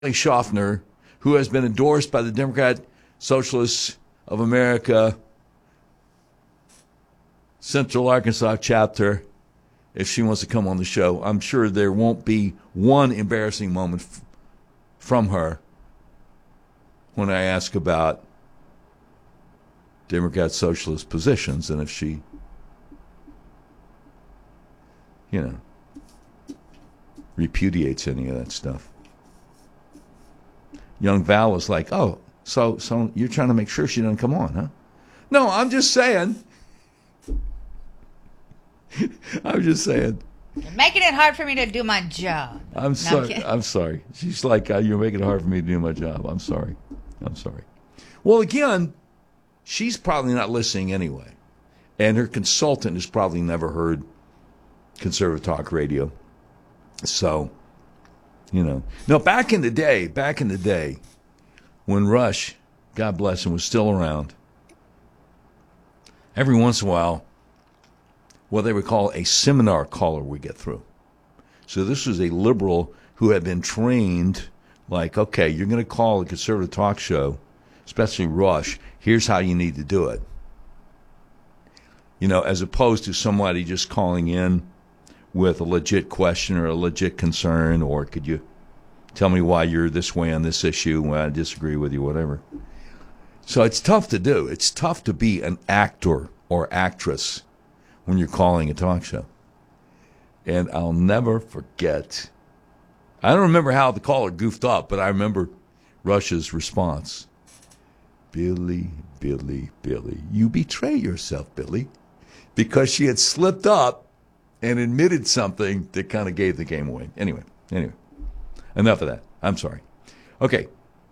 Schaffner, who has been endorsed by the Democrat Socialists of America Central Arkansas chapter, if she wants to come on the show. I'm sure there won't be one embarrassing moment from her when I ask about Democrat Socialist positions, and if she, repudiates any of that stuff. Young Val is like, oh, so you're trying to make sure she doesn't come on, huh? No, I'm just saying. I'm just saying. You're making it hard for me to do my job. I'm sorry. I'm sorry. She's like, you're making it hard for me to do my job. I'm sorry. Well, again, she's probably not listening anyway. And her consultant has probably never heard conservative talk radio. So, No, back in the day, when Rush, God bless him, was still around, every once in a while, what they would call a seminar caller would get through. So this was a liberal who had been trained, like, okay, you're going to call a conservative talk show, especially Rush, here's how you need to do it. As opposed to somebody just calling in with a legit question or a legit concern, or could you tell me why you're this way on this issue, when I disagree with you, whatever. So it's tough to do. It's tough to be an actor or actress when you're calling a talk show. And I'll never forget, I don't remember how the caller goofed up, but I remember Rush's response. Billy, you betray yourself, Billy. Because she had slipped up and admitted something that kind of gave the game away. Anyway, enough of that. I'm sorry. Okay.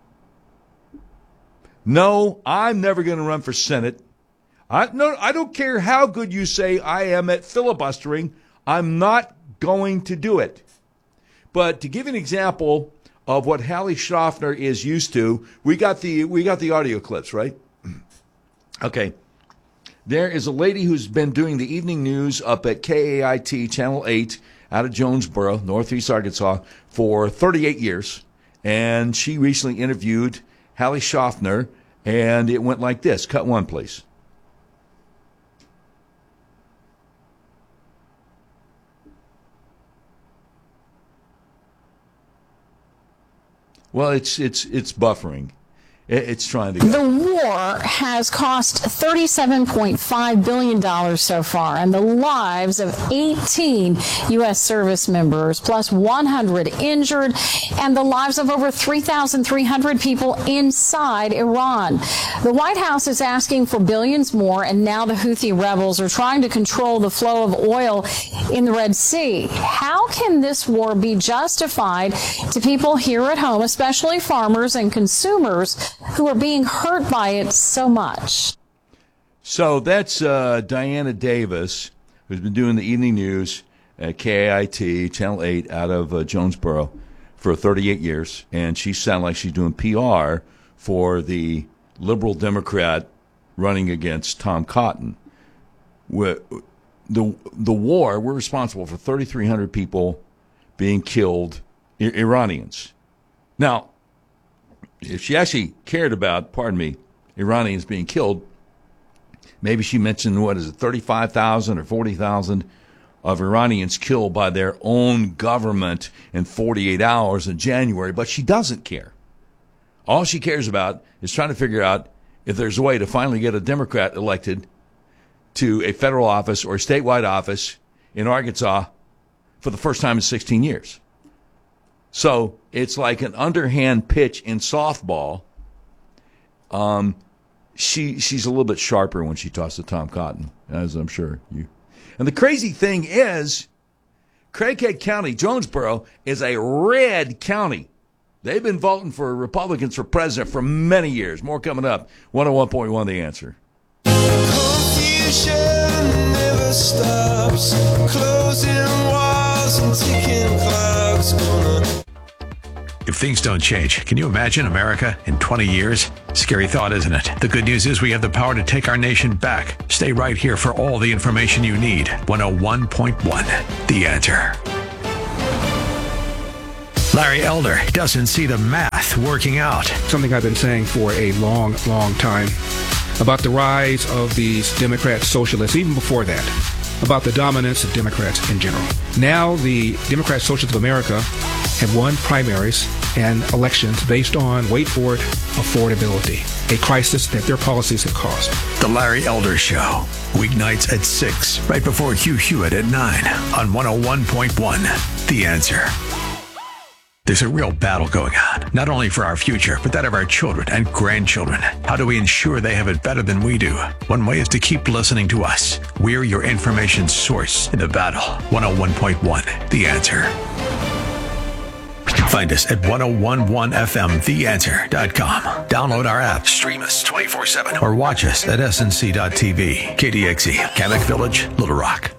No, I'm never going to run for Senate. I don't care how good you say I am at filibustering. I'm not going to do it. But to give you an example of what Hallie Schaffner is used to, we got the audio clips, right? Okay. There is a lady who's been doing the evening news up at KAIT Channel 8 out of Jonesboro, Northeast Arkansas, for 38 years. And she recently interviewed Hallie Schaffner, and it went like this. Cut one, please. Well, it's buffering. It's trying to go. The war has cost $37.5 billion so far, and the lives of 18 U.S. service members, plus 100 injured, and the lives of over 3,300 people inside Iran. The White House is asking for billions more, and now the Houthi rebels are trying to control the flow of oil in the Red Sea. How can this war be justified to people here at home, especially farmers and consumers, who are being hurt by it so much? So that's Diana Davis, who's been doing the evening news at KAIT, Channel 8, out of Jonesboro for 38 years. And she sounds like she's doing PR for the liberal Democrat running against Tom Cotton. The war, we're responsible for 3,300 people being killed, Iranians. Now, if she actually cared about, Iranians being killed, maybe she mentioned, 35,000 or 40,000 of Iranians killed by their own government in 48 hours in January, but she doesn't care. All she cares about is trying to figure out if there's a way to finally get a Democrat elected to a federal office or a statewide office in Arkansas for the first time in 16 years. So it's like an underhand pitch in softball. She's a little bit sharper when she talks to Tom Cotton, as I'm sure you. And the crazy thing is, Craighead County, Jonesboro, is a red county. They've been voting for Republicans for president for many years. More coming up. 101.1 The Answer. Confusion never stops. Closing walls and ticking clocks. If things don't change, can you imagine America in 20 years? Scary thought, isn't it? The good news is we have the power to take our nation back. Stay right here for all the information you need. 101.1 The Answer. Larry Elder doesn't see the math working out. Something I've been saying for a long, long time about the rise of these Democrat socialists, even before that, about the dominance of Democrats in general. Now the Democrat Socialists of America have won primaries and elections based on, wait for it, affordability, a crisis that their policies have caused. The Larry Elder Show, weeknights at 6, right before Hugh Hewitt at 9 on 101.1 The Answer. There's a real battle going on, not only for our future, but that of our children and grandchildren. How do we ensure they have it better than we do? One way is to keep listening to us. We're your information source in the battle. 101.1 The Answer. Find us at 1011fmtheanswer.com. Download our app, stream us 24/7, or watch us at snc.tv. KDXE, Kamek Village, Little Rock.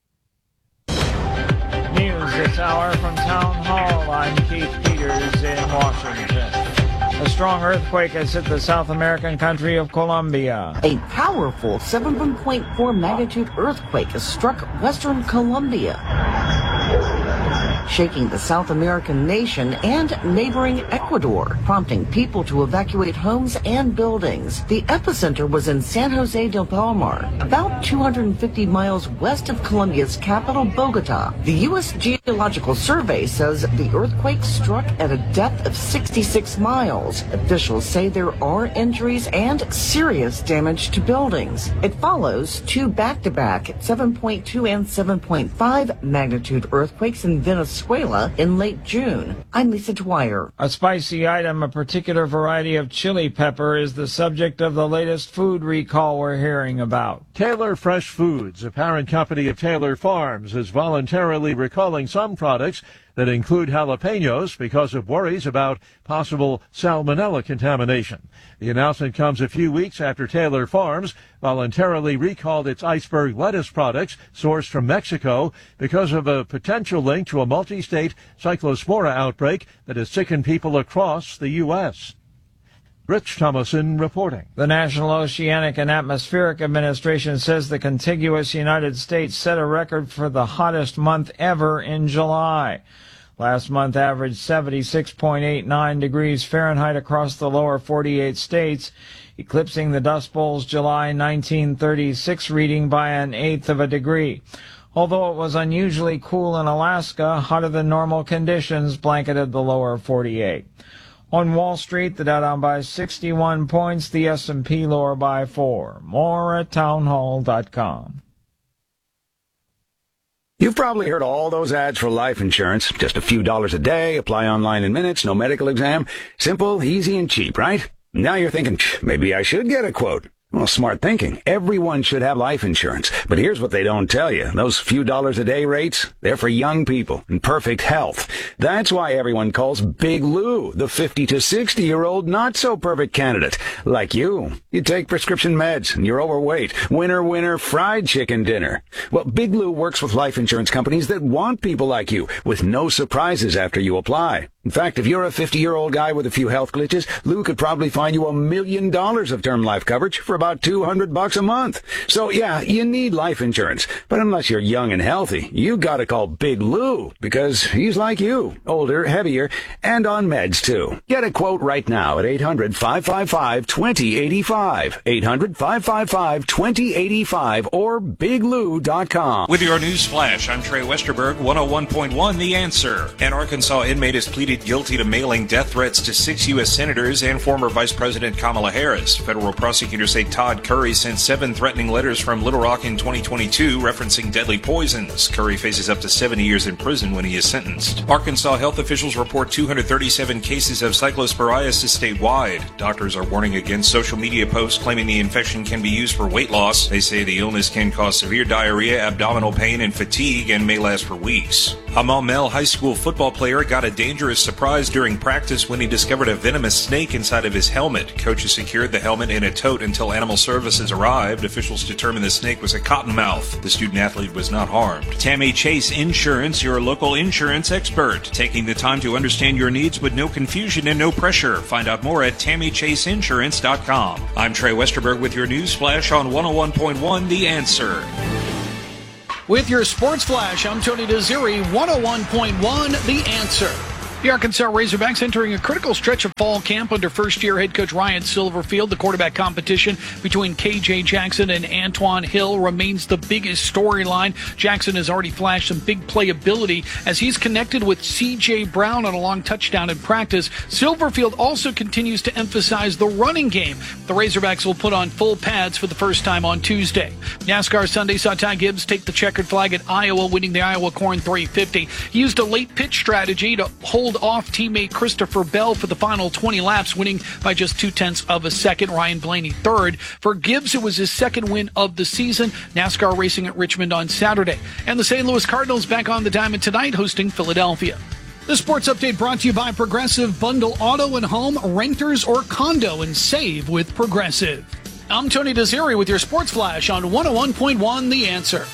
News this hour from Town Hall. I'm Keith Peters in Washington. A strong earthquake has hit the South American country of Colombia. A powerful 7.4 magnitude earthquake has struck western Colombia, shaking the South American nation and neighboring Ecuador, prompting people to evacuate homes and buildings. The epicenter was in San Jose del Palmar, about 250 miles west of Colombia's capital, Bogota. The U.S. Geological Survey says the earthquake struck at a depth of 66 miles. Officials say there are injuries and serious damage to buildings. It follows two back-to-back 7.2 and 7.5 magnitude earthquakes in Venezuela in late June. I'm Lisa Dwyer. A spicy item, a particular variety of chili pepper, is the subject of the latest food recall we're hearing about. Taylor Fresh Foods, a parent company of Taylor Farms, is voluntarily recalling some products that include jalapenos because of worries about possible salmonella contamination. The announcement comes a few weeks after Taylor Farms voluntarily recalled its iceberg lettuce products sourced from Mexico because of a potential link to a multi-state cyclospora outbreak that has sickened people across the U.S. Rich Thomason reporting. The National Oceanic and Atmospheric Administration says the contiguous United States set a record for the hottest month ever in July. Last month averaged 76.89 degrees Fahrenheit across the lower 48 states, eclipsing the Dust Bowl's July 1936 reading by 1/8 of a degree. Although it was unusually cool in Alaska, hotter than normal conditions blanketed the lower 48. On Wall Street, the Dow down by 61 points, the S&P lower by 4. More at townhall.com. You've probably heard all those ads for life insurance. Just a few dollars a day, apply online in minutes, no medical exam. Simple, easy, and cheap, right? Now you're thinking, maybe I should get a quote. Well, smart thinking. Everyone should have life insurance. But here's what they don't tell you. Those few dollars a day rates, they're for young people in perfect health. That's why everyone calls Big Lou the 50 to 60-year-old not-so-perfect candidate. Like you. You take prescription meds and you're overweight. Winner, fried chicken dinner. Well, Big Lou works with life insurance companies that want people like you with no surprises after you apply. In fact, if you're a 50-year-old guy with a few health glitches, Lou could probably find you $1 million of term life coverage for about $200 a month. So yeah, you need life insurance. But unless you're young and healthy, you gotta call Big Lou because he's like you, older, heavier, and on meds too. Get a quote right now at 800-555-2085. 800-555-2085 or biglou.com. With your news flash, I'm Trey Westerberg, 101.1 The Answer. An Arkansas inmate has pleaded guilty to mailing death threats to 6 U.S. senators and former Vice President Kamala Harris. Federal prosecutors say Todd Curry sent 7 threatening letters from Little Rock in 2022 referencing deadly poisons. Curry faces up to 70 years in prison when he is sentenced. Arkansas health officials report 237 cases of cyclosporiasis statewide. Doctors are warning against social media posts claiming the infection can be used for weight loss. They say the illness can cause severe diarrhea, abdominal pain, and fatigue and may last for weeks. A Maumelle high school football player got a dangerous surprise during practice when he discovered a venomous snake inside of his helmet. Coaches secured the helmet in a tote until animal services arrived. Officials determined the snake was a cottonmouth. The student-athlete was not harmed. Tammy Chase Insurance, your local insurance expert. Taking the time to understand your needs with no confusion and no pressure. Find out more at TammyChaseInsurance.com. I'm Trey Westerberg with your news flash on 101.1 The Answer. With your sports flash, I'm Tony Desiri, 101.1 The Answer. The Arkansas Razorbacks entering a critical stretch of fall camp under first-year head coach Ryan Silverfield. The quarterback competition between KJ Jackson and Antoine Hill remains the biggest storyline. Jackson has already flashed some big playability as he's connected with C.J. Brown on a long touchdown in practice. Silverfield also continues to emphasize the running game. The Razorbacks will put on full pads for the first time on Tuesday. NASCAR Sunday saw Ty Gibbs take the checkered flag at Iowa, winning the Iowa Corn 350. He used a late pitch strategy to hold off teammate Christopher Bell for the final 20 laps, winning by just 0.2 of a second. Ryan Blaney third. For Gibbs, it was his second win of the season. NASCAR racing at Richmond on Saturday. And the St. Louis Cardinals back on the diamond tonight, hosting Philadelphia. The sports update brought to you by Progressive. Bundle auto and home, renters or condo, and save with Progressive. I'm Tony Desiri with your Sports Flash on 101.1 The Answer.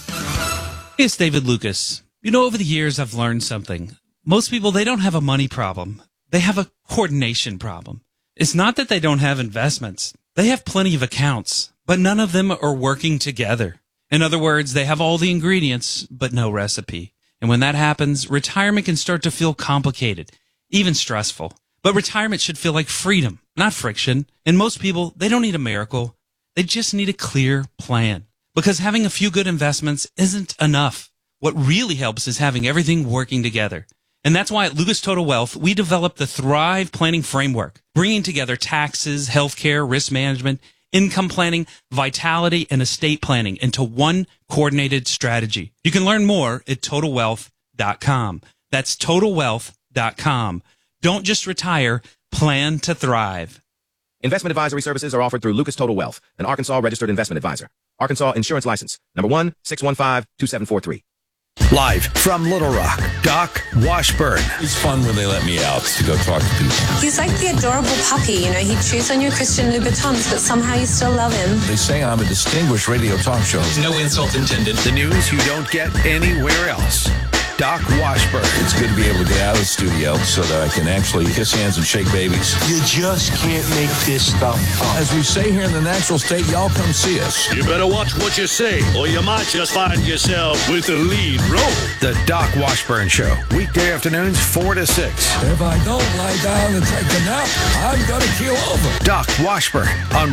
It's David Lucas. You know, over the years, I've learned something. Most people, they don't have a money problem. They have a coordination problem. It's not that they don't have investments. They have plenty of accounts, but none of them are working together. In other words, they have all the ingredients, but no recipe. And when that happens, retirement can start to feel complicated, even stressful. But retirement should feel like freedom, not friction. And most people, they don't need a miracle. They just need a clear plan. Because having a few good investments isn't enough. What really helps is having everything working together. And that's why at Lucas Total Wealth, we developed the Thrive Planning Framework, bringing together taxes, healthcare, risk management, income planning, vitality, and estate planning into one coordinated strategy. You can learn more at TotalWealth.com. That's TotalWealth.com. Don't just retire, plan to thrive. Investment advisory services are offered through Lucas Total Wealth, an Arkansas registered investment advisor. Arkansas Insurance License, number 1-615-2743. Live from Little Rock, Doc Washburn. It's fun when they let me out to go talk to people. He's like the adorable puppy, you know, he chews on your Christian Louboutins, but somehow you still love him. They say I'm a distinguished radio talk show. No insult intended. The news you don't get anywhere else. Doc Washburn. It's good to be able to get out of the studio so that I can actually kiss hands and shake babies. You just can't make this stuff up. As we say here in the natural state, y'all come see us. You better watch what you say, or you might just find yourself with the lead role. The Doc Washburn Show, weekday afternoons 4 to 6. If I don't lie down and take a nap, I'm going to keel over. Doc Washburn on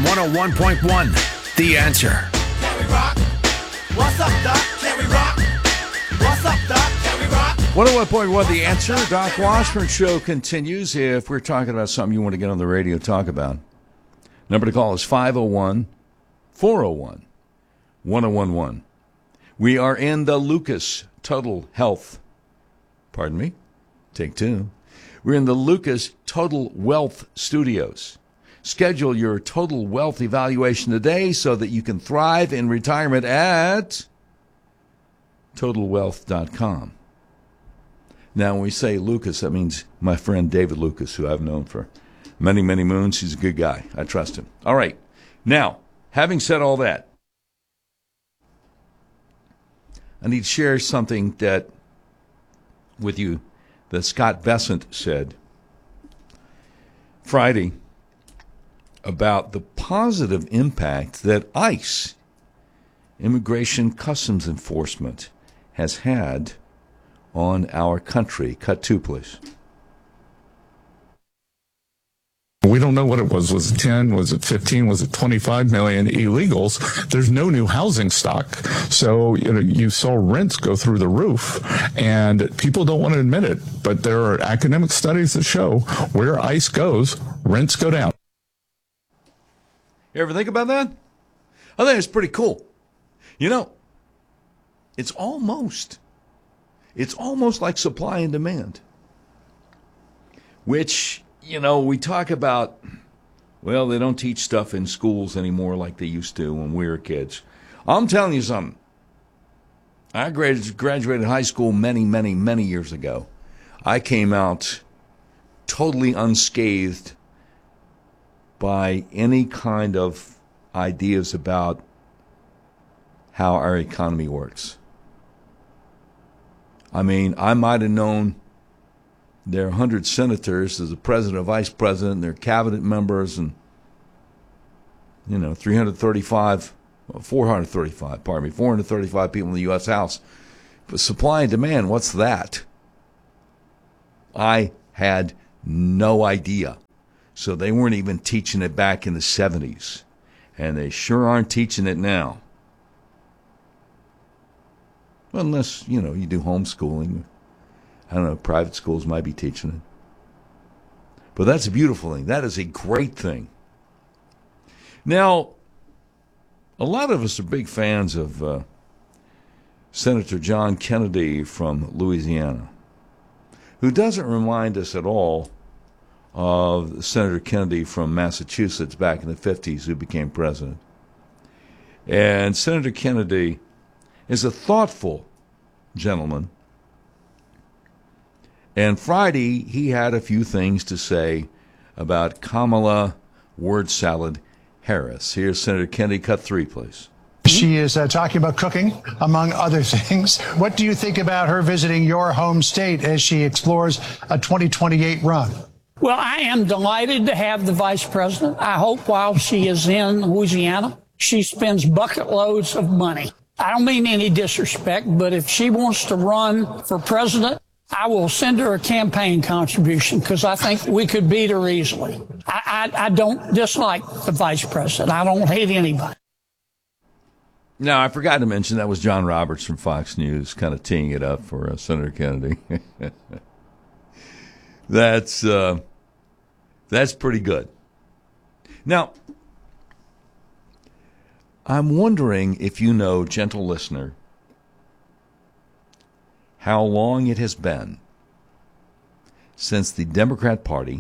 101.1 The Answer. Can we rock? What's up, Doc? Can we rock? What's up, Doc? 101.1 The Answer. Doc Washburn Show continues. If we're talking about something you want to get on the radio, talk about. Number to call is 501-401-1011. We are in the Lucas Total Health. Pardon me? Take two. We're in the Lucas Total Wealth Studios. Schedule your total wealth evaluation today so that you can thrive in retirement at TotalWealth.com. Now, when we say Lucas, that means my friend David Lucas, who I've known for many, many moons. He's a good guy. I trust him. All right. Now, having said all that, I need to share something that with you that Scott Bessent said Friday about the positive impact that ICE, Immigration Customs Enforcement, has had on our country. Cut two, please. We don't know what it was. Was it 10? Was it 15? Was it 25 million illegals? There's no new housing stock. So, you saw rents go through the roof, and people don't want to admit it, but there are academic studies that show where ICE goes, rents go down. You ever think about that? I think it's pretty cool. It's almost like supply and demand, which, we talk about, well, they don't teach stuff in schools anymore like they used to when we were kids. I'm telling you something. I graduated high school many, many, many years ago. I came out totally unscathed by any kind of ideas about how our economy works. I mean, I might have known there are 100 senators, there's a president, a vice president, and their cabinet members, and, 435 people in the U.S. House. But supply and demand, what's that? I had no idea. So they weren't even teaching it back in the 70s. And they sure aren't teaching it now. Well, unless, you do homeschooling. I don't know, private schools might be teaching it. But that's a beautiful thing. That is a great thing. Now, a lot of us are big fans of Senator John Kennedy from Louisiana, who doesn't remind us at all of Senator Kennedy from Massachusetts back in the 50s, who became president. And Senator Kennedy is a thoughtful gentleman. And Friday, he had a few things to say about Kamala word salad Harris. Here's Senator Kennedy, cut 3, please. She is talking about cooking, among other things. What do you think about her visiting your home state as she explores a 2028 run? Well, I am delighted to have the vice president. I hope while she is in Louisiana, she spends bucket loads of money. I don't mean any disrespect, but if she wants to run for president, I will send her a campaign contribution because I think we could beat her easily. I don't dislike the vice president. I don't hate anybody. Now, I forgot to mention that was John Roberts from Fox News kind of teeing it up for Senator Kennedy. That's pretty good. Now, I'm wondering if you know, gentle listener, how long it has been since the Democrat Party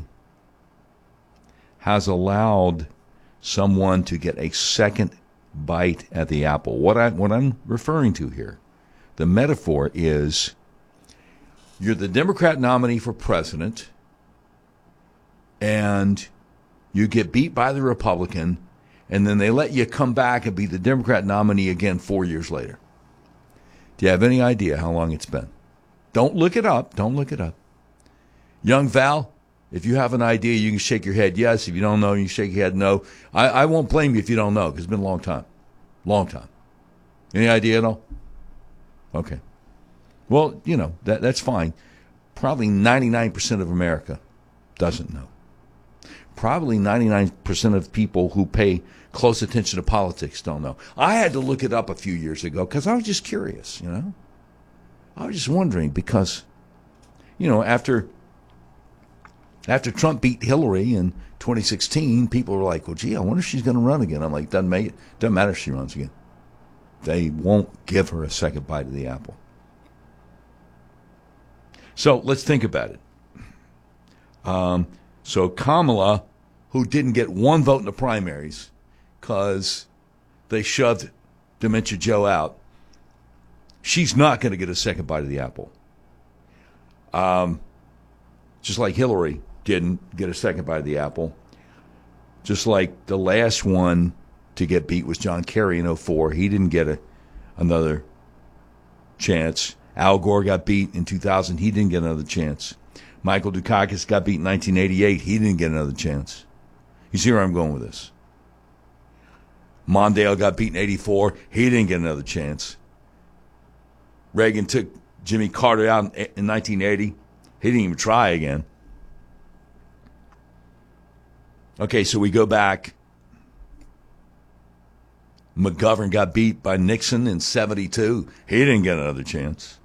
has allowed someone to get a second bite at the apple. What I'm referring to here, the metaphor is you're the Democrat nominee for president and you get beat by the Republican, and then they let you come back and be the Democrat nominee again 4 years later. Do you have any idea how long it's been? Don't look it up. Don't look it up. Young Val, if you have an idea, you can shake your head yes. If you don't know, you can shake your head no. I won't blame you if you don't know, because it's been a long time. Long time. Any idea at all? Okay. Well, that's fine. Probably 99% of America doesn't know. Probably 99% of people who pay close attention to politics don't know. I had to look it up a few years ago because I was just curious, I was just wondering because, after Trump beat Hillary in 2016, people were like, well, gee, I wonder if she's going to run again. I'm like, doesn't matter if she runs again. They won't give her a second bite of the apple. So let's think about it. So Kamala, who didn't get one vote in the primaries because they shoved Dementia Joe out, she's not going to get a second bite of the apple. Just like Hillary didn't get a second bite of the apple. Just like the last one to get beat was John Kerry in 2004. He didn't get another chance. Al Gore got beat in 2000. He didn't get another chance. Michael Dukakis got beat in 1988. He didn't get another chance. You see where I'm going with this? Mondale got beat in 84. He didn't get another chance. Reagan took Jimmy Carter out in 1980. He didn't even try again. Okay, so we go back. McGovern got beat by Nixon in 72. He didn't get another chance.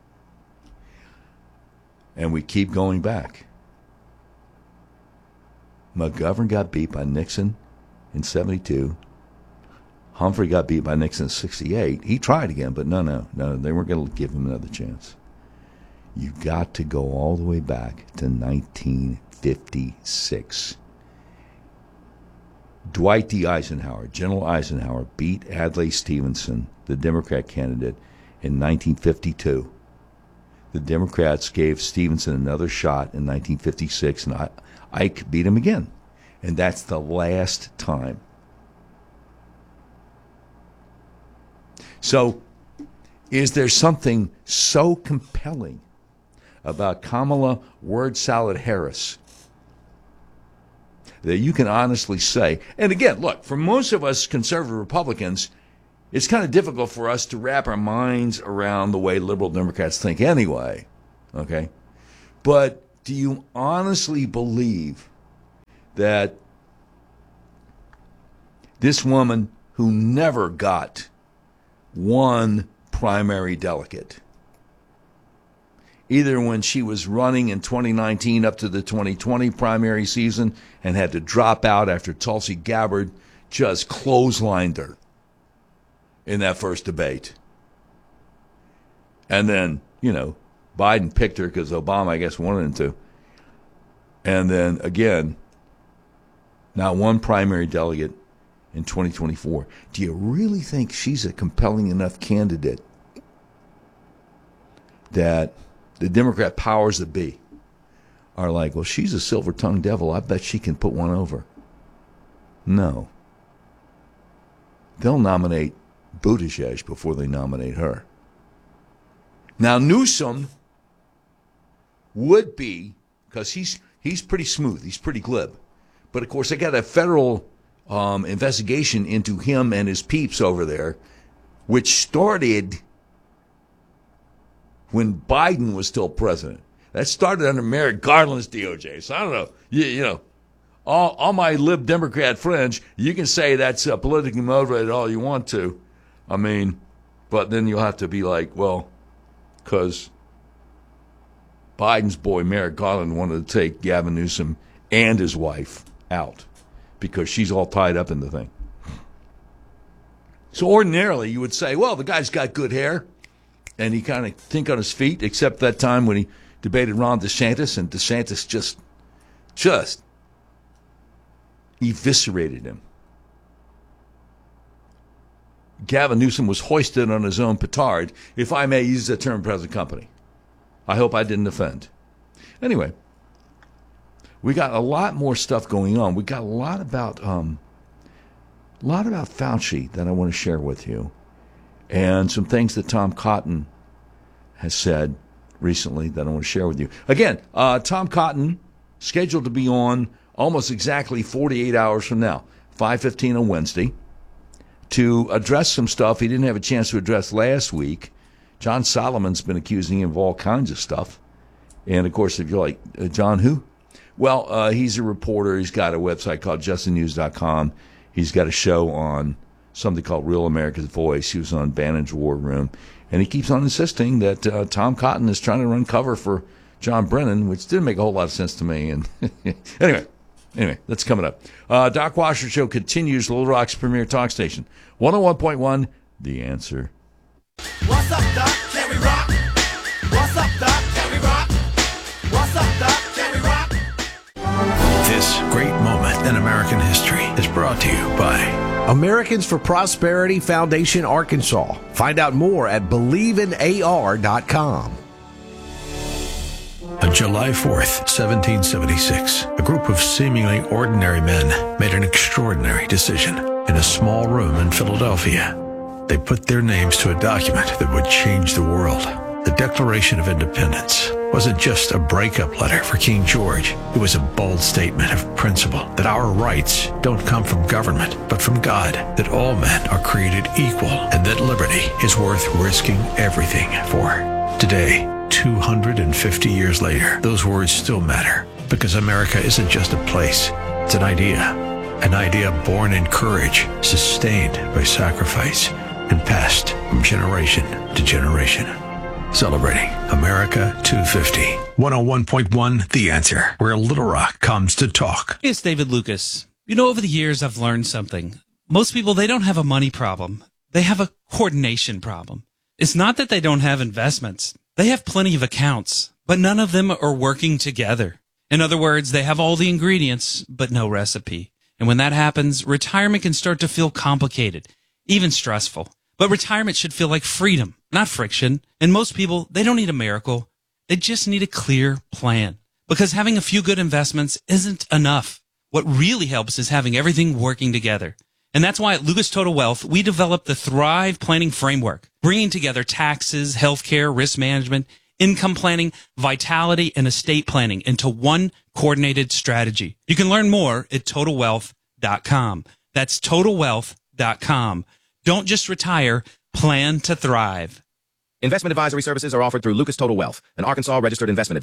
And we keep going back. McGovern got beat by Nixon in 72. Humphrey got beat by Nixon in 68. He tried again, but no, they weren't going to give him another chance. You've got to go all the way back to 1956. Dwight D. Eisenhower, General Eisenhower, beat Adlai Stevenson, the Democrat candidate, in 1952. The Democrats gave Stevenson another shot in 1956, and Ike beat him again. And that's the last time. So, is there something so compelling about Kamala word salad Harris that you can honestly say, and again, look, for most of us conservative Republicans, it's kind of difficult for us to wrap our minds around the way liberal Democrats think anyway, okay? But Do you honestly believe that this woman who never got one primary delegate, either when she was running in 2019 up to the 2020 primary season and had to drop out after Tulsi Gabbard just clotheslined her in that first debate. And then, Biden picked her because Obama, I guess, wanted him to. And then, again, not one primary delegate in 2024. Do you really think she's a compelling enough candidate that the Democrat powers that be are like, well, she's a silver-tongued devil. I bet she can put one over? No. They'll nominate Buttigieg before they nominate her. Now, Newsom would be, because he's pretty smooth, he's pretty glib. But, of course, they got a federal investigation into him and his peeps over there, which started when Biden was still president. That started under Merrick Garland's DOJ. So I don't know. You know, all my lib Democrat friends, you can say that's politically motivated all you want to. I mean, but then you'll have to be like, well, because Biden's boy, Merrick Garland, wanted to take Gavin Newsom and his wife out because she's all tied up in the thing. So ordinarily you would say, well, the guy's got good hair and he kind of think on his feet, except that time when he debated Ron DeSantis, and DeSantis just eviscerated him. Gavin Newsom was hoisted on his own petard, if I may use that term, present company. I hope I didn't offend. Anyway, we got a lot more stuff going on. We got a lot about Fauci that I want to share with you, and some things that Tom Cotton has said recently that I want to share with you. Again, Tom Cotton scheduled to be on almost exactly 48 hours from now, 5:15 on Wednesday, to address some stuff he didn't have a chance to address last week. John Solomon's been accusing him of all kinds of stuff. And, of course, if you're like, John who? Well, he's a reporter. He's got a website called justthenews.com. He's got a show on something called Real America's Voice. He was on Bannon's War Room. And he keeps on insisting that Tom Cotton is trying to run cover for John Brennan, which didn't make a whole lot of sense to me. And Anyway, that's coming up. Doc Washer Show continues, Little Rock's premier talk station. 101.1, The Answer. What's up, Doc? Can we rock? What's up, Doc? Can we rock? What's up, Doc? Can we rock? This great moment in American history is brought to you by Americans for Prosperity Foundation, Arkansas. Find out more at believeInar.com. On July 4th, 1776, a group of seemingly ordinary men made an extraordinary decision in a small room in Philadelphia. They put their names to a document that would change the world. The Declaration of Independence wasn't just a breakup letter for King George. It was a bold statement of principle that our rights don't come from government, but from God, that all men are created equal, and that liberty is worth risking everything for. Today, 250 years later, those words still matter, because America isn't just a place, it's an idea born in courage, sustained by sacrifice, and passed from generation to generation. Celebrating America 250. 101.1 The Answer, where Little Rock comes to talk. It's David Lucas. You know, over the years, I've learned something. Most people, they don't have a money problem. They have a coordination problem. It's not that they don't have investments. They have plenty of accounts, but none of them are working together. In other words, they have all the ingredients, but no recipe. And when that happens, retirement can start to feel complicated, even stressful. But retirement should feel like freedom, not friction. And most people, they don't need a miracle. They just need a clear plan. Because having a few good investments isn't enough. What really helps is having everything working together. And that's why at Lucas Total Wealth, we developed the Thrive Planning Framework, bringing together taxes, healthcare, risk management, income planning, vitality, and estate planning into one coordinated strategy. You can learn more at TotalWealth.com. That's TotalWealth.com. Don't just retire, plan to thrive. Investment advisory services are offered through Lucas Total Wealth, an Arkansas registered investment advisor.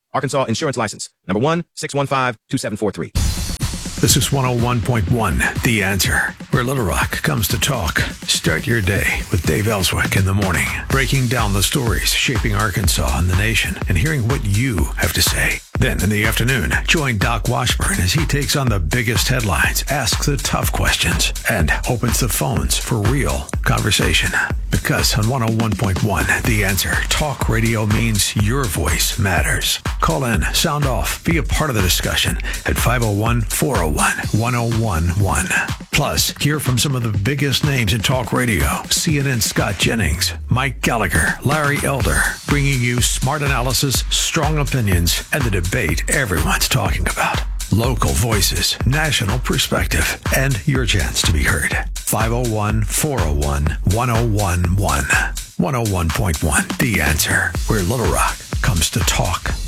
Arkansas Insurance License, number 1-615-2743. This is 101.1, The Answer, where Little Rock comes to talk. Start your day with Dave Ellswick in the morning, breaking down the stories shaping Arkansas and the nation and hearing what you have to say. Then in the afternoon, join Doc Washburn as he takes on the biggest headlines, asks the tough questions, and opens the phones for real conversation. Because on 101.1, The Answer, talk radio means your voice matters. Call in, sound off, be a part of the discussion at 501-401-1011. Plus, hear from some of the biggest names in talk radio. CNN's Scott Jennings, Mike Gallagher, Larry Elder, bringing you smart analysis, strong opinions, and the debate everyone's talking about. Local voices, national perspective, and your chance to be heard. 501-401-1011. 101.1, The Answer, where Little Rock comes to talk.